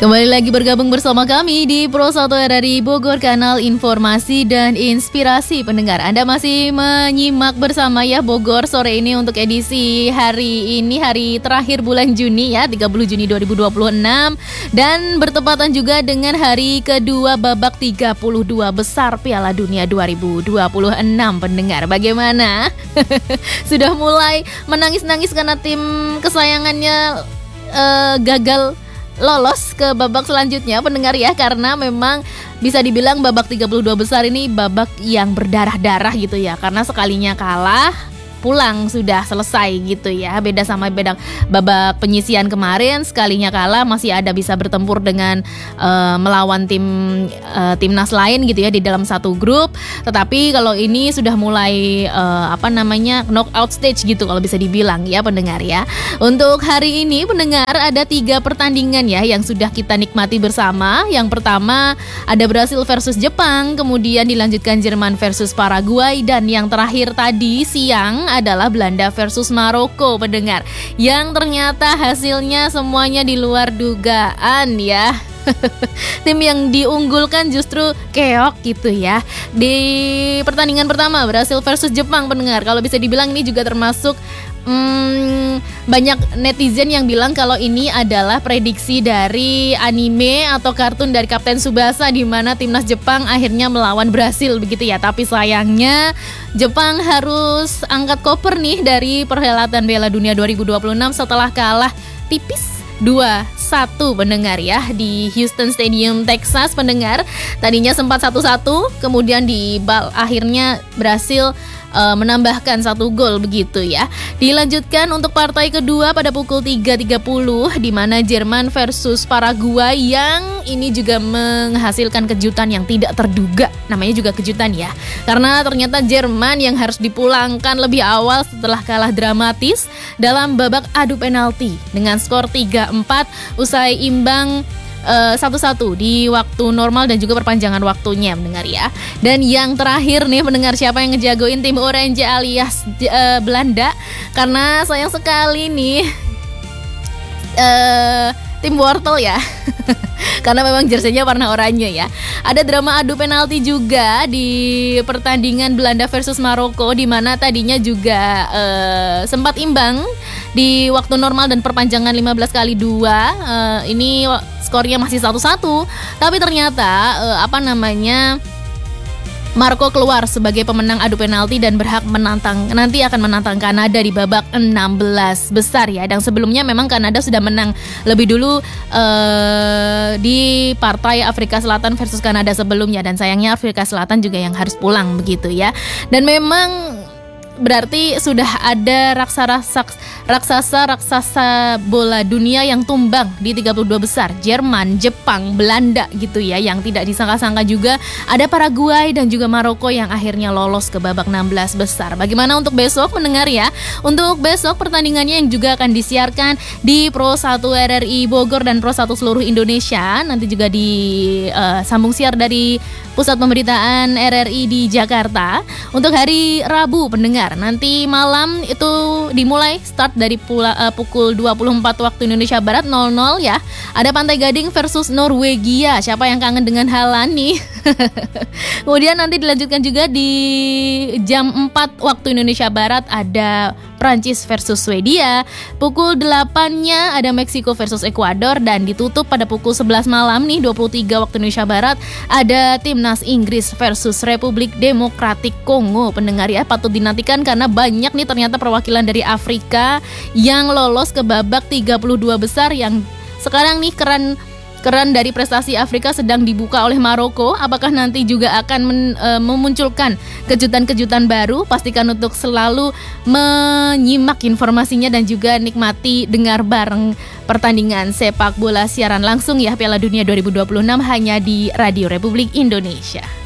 Kembali lagi bergabung bersama kami di Pro 1 RRI Bogor, kanal informasi dan inspirasi pendengar. Anda masih menyimak bersama ya Bogor sore ini untuk edisi hari ini, hari terakhir bulan Juni ya, 30 Juni 2026. Dan bertepatan juga dengan hari kedua babak 32 besar Piala Dunia 2026 pendengar. Bagaimana? Sudah mulai menangis-nangis karena tim kesayangannya gagal lolos ke babak selanjutnya pendengar ya, karena memang bisa dibilang babak 32 besar ini babak yang berdarah-darah gitu ya, karena sekalinya kalah pulang sudah selesai gitu ya. Beda sama babak penyisian kemarin, sekalinya kalah masih ada bisa bertempur dengan melawan timnas lain gitu ya di dalam satu grup. Tetapi kalau ini sudah mulai knockout stage gitu kalau bisa dibilang ya pendengar ya. Untuk hari ini pendengar ada 3 pertandingan ya yang sudah kita nikmati bersama. Yang pertama ada Brasil versus Jepang, kemudian dilanjutkan Jerman versus Paraguay, dan yang terakhir tadi siang adalah Belanda versus Maroko pendengar, yang ternyata hasilnya semuanya di luar dugaan ya. Tim yang diunggulkan justru keok gitu ya. Di pertandingan pertama Brasil versus Jepang pendengar, kalau bisa dibilang ini juga termasuk banyak netizen yang bilang kalau ini adalah prediksi dari anime atau kartun dari Kapten Tsubasa, di mana timnas Jepang akhirnya melawan Brasil begitu ya. Tapi sayangnya Jepang harus angkat koper nih dari perhelatan Piala Dunia 2026 setelah kalah tipis 2-1 pendengar ya di Houston Stadium, Texas pendengar. Tadinya sempat 1-1, kemudian akhirnya berhasil menambahkan 1 gol begitu ya. Dilanjutkan untuk partai kedua pada pukul 3.30 di mana Jerman versus Paraguay, yang ini juga menghasilkan kejutan yang tidak terduga. Namanya juga kejutan ya, karena ternyata Jerman yang harus dipulangkan lebih awal setelah kalah dramatis dalam babak adu penalti dengan skor 3-4 usai imbang 1-1 di waktu normal dan juga perpanjangan waktunya mendengar ya. Dan yang terakhir nih mendengar, siapa yang ngejagoin tim Orange alias Belanda, karena sayang sekali nih tim wortel ya. Karena memang jerseynya warna oranye ya. Ada drama adu penalti juga di pertandingan Belanda versus Maroko, di mana tadinya juga sempat imbang di waktu normal dan perpanjangan 15x2. Ini skornya masih 1-1, tapi ternyata Maroko keluar sebagai pemenang adu penalti dan berhak nanti akan menantang Kanada di babak 16 besar ya. Dan sebelumnya memang Kanada sudah menang lebih dulu di partai Afrika Selatan versus Kanada sebelumnya, dan sayangnya Afrika Selatan juga yang harus pulang begitu ya. Dan memang berarti sudah ada raksasa bola dunia yang tumbang di 32 besar, Jerman, Jepang, Belanda gitu ya, yang tidak disangka-sangka juga ada Paraguay dan juga Maroko yang akhirnya lolos ke babak 16 besar. Bagaimana untuk besok mendengar ya? Untuk besok pertandingannya yang juga akan disiarkan di Pro 1 RRI Bogor dan Pro 1 seluruh Indonesia, nanti juga disambung siar dari Pusat Pemberitaan RRI di Jakarta. Untuk hari Rabu pendengar, nanti malam itu dimulai start dari pukul 24 waktu Indonesia Barat 00 ya. Ada Pantai Gading versus Norwegia. Siapa yang kangen dengan Haaland nih? Kemudian nanti dilanjutkan juga di jam 4 waktu Indonesia Barat ada Prancis versus Swedia. Pukul 8-nya ada Meksiko versus Ekuador, dan ditutup pada pukul 11 malam nih 23 waktu Indonesia Barat ada Timnas Inggris versus Republik Demokratik Kongo pendengar ya. Patut dinantikan karena banyak nih ternyata perwakilan dari Afrika yang lolos ke babak 32 besar, yang sekarang nih keran dari prestasi Afrika sedang dibuka oleh Maroko. Apakah nanti juga akan memunculkan kejutan-kejutan baru? Pastikan untuk selalu menyimak informasinya dan juga nikmati dengar bareng pertandingan sepak bola siaran langsung ya Piala Dunia 2026 hanya di Radio Republik Indonesia.